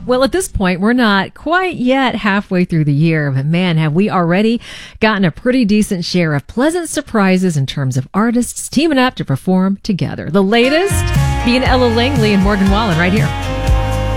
Well, at this point, we're not quite yet halfway through the year, but man, have we already gotten a pretty decent share of pleasant surprises in terms of artists teaming up to perform together. The latest being Ella Langley and Morgan Wallen right here.